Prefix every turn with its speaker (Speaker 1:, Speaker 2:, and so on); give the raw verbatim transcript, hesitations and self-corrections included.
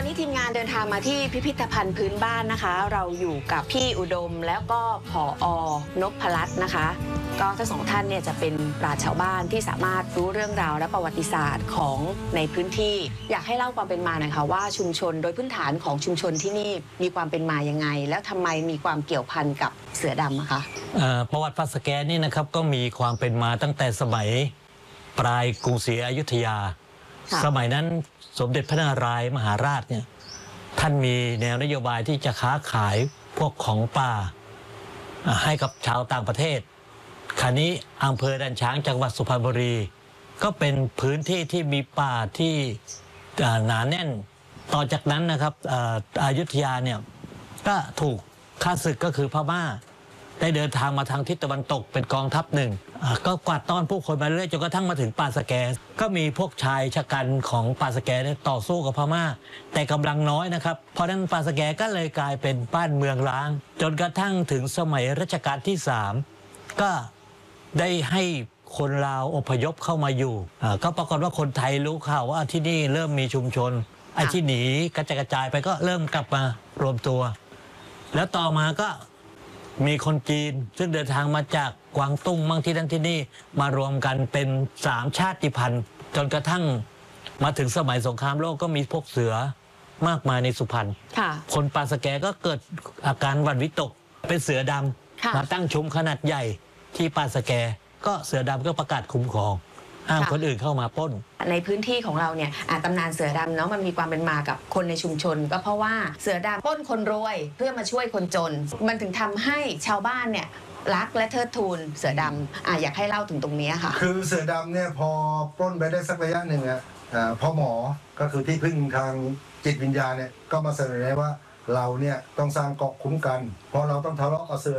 Speaker 1: อนนี้ทีมงานเดินทางมาที่พิพิธภัณฑ์พื้นบ้านนะคะ เราอยู่กับพี่อุดมแล้วก็ผอ.นพรัตน์นะคะก็ทั้งสองท่านเนี่ยจะเป็นปราชญ์ชาวบ้านที่สามารถรู้เรื่องราวและประวัติศาสตร์ของในพื้นที่อยากให้เล่าความเป็นมาหน่อยค่ะว่าชุมชนโดยพื้นฐานของชุมชนที่นี่มีความเป็นมายังไงแล้วทำไมมีความเกี่ยวพันกับเสือดำอะคะ
Speaker 2: ประวัติพระสแกนี่นะครับก็มีความเป็นมาตั้งแต่สมัยปลายกรุงศรีอยุธยาสมัยนั้นสมเด็จพระนารายณ์มหาราชเนี่ยท่านมีแนวนโยบายที่จะค้าขายพวกของป่าให้กับชาวต่างประเทศคราวนี้อำเภอด่านช้างจังหวัดสุพรรณบุรีก็เป็นพื้นที่ที่มีป่าที่หนาแน่นต่อจากนั้นนะครับอยุธยาเนี่ยก็ถูกข้าศึกก็คือพม่าได้เดินทางมาทางทิศตะวันตกเป็นกองทัพหนึ่งก็กวาดต้อนผู้คนมาเรื่อยจนกระทั่งมาถึงป่าสแกก็มีพวกชายชะกันของป่าสแกต่อสู้กับพม่าแต่กำลังน้อยนะครับเพราะนั้นป่าสแกก็เลยกลายเป็นบ้านเมืองร้างจนกระทั่งถึงสมัยรัชกาลที่สามก็ได้ให้คนลาวอพยพเข้ามาอยู่ก็ปรากฏว่าคนไทยรู้ข่าวว่าที่นี่เริ่มมีชุมชนไอ้ที่หนีกระจายกระจายไปก็เริ่มกลับมารวมตัวแล้วต่อมาก็มีคนจีนซึ่งเดินทางมาจากกวางตุ้งมั่งที่นั่นที่นี่มารวมกันเป็นสามชาติพันธุ์จนกระทั่งมาถึงสมัยสงครามโลกก็มีพวกเสือมากมายในสุพรรณคนป่าสแกก็เกิดอาการหวั่นวิตกเป็นเสือดำมาตั้งชุมขนาดใหญ่ที่ป่าสแกก็เสือดำก็ประกาศคุ้มครองห้ามคนอื่นเข้ามาปล้น
Speaker 1: ในพื้นที่ของเราเนี่ยตำนานเสือดำเนาะมันมีความเป็นมากับคนในชุมชนก็เพราะว่าเสือดำปล้นคนรวยเพื่อมาช่วยคนจนมันถึงทำให้ชาวบ้านเนี่ยรักและเทิดทูนเสือดำอ่ะอยากให้เล่าถึงตรงนี้ค่ะ
Speaker 3: คือเสือดำเนี่ยพอปล้นไปได้สักระยะหนึ่งอ่ะพ่อหมอก็คือที่พึ่งทางจิตวิญญาณเนี่ยก็มาเสนอว่าเราเนี่ยต้องสร้างเกาะคุ้มกันเพราะเราต้องทะเลาะกับเสือ